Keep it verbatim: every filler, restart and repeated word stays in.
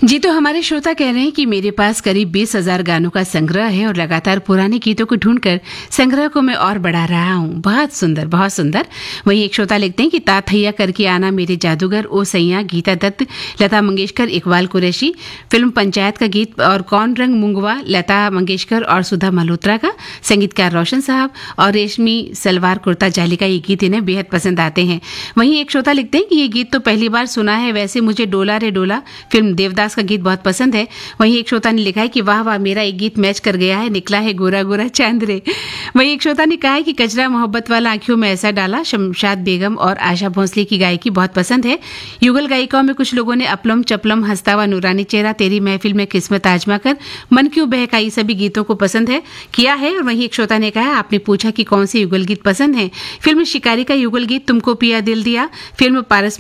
जी, तो हमारे श्रोता कह रहे हैं कि मेरे पास करीब बीस हजार गानों का संग्रह है और लगातार पुराने गीतों को ढूंढकर संग्रह को मैं और बढ़ा रहा हूँ। बहुत सुंदर, बहुत सुंदर। वहीं एक श्रोता लिखते हैं कि तात हैया करके आना मेरे जादूगर, ओ सैया, गीता दत्त, लता मंगेशकर, इकबाल कुरैशी, फिल्म पंचायत का गीत और कौन रंग मुंगवा, लता मंगेशकर और सुधा मल्होत्रा का, संगीतकार रोशन साहब और रेशमी सलवार कुर्ता जाली का ये गीत इन्हें बेहद पसंद आते हैं। वहीं एक श्रोता लिखते हैं कि ये गीत तो पहली बार सुना है, वैसे मुझे डोला रे डोला फिल्म देवदास का गीत बहुत पसंद है। वहीं एक श्रोता ने लिखा है कि वाह वाह, मेरा एक गीत मैच कर गया है, निकला है गोरा गोरा चांद रे। वहीं एक श्रोता ने कहा है कि कचरा मोहब्बत वाला आंखों में ऐसा डाला, शमशाद बेगम और आशा भोंसले की गायकी बहुत पसंद है। युगल गायिकाओं में कुछ लोगों ने अपलम चपलम, हंसता हुआ नूरानी चेहरा, तेरी महफिल में किस्मत आजमा कर, मन क्यों बहकाई, सभी गीतों को पसंद है किया है। और वहीं एक श्रोता ने कहा, आपने पूछा कि कौन से युगल गीत पसंद है, फिल्म शिकारी का युगल गीत तुमको पिया दिल दिया, फिल्म पारस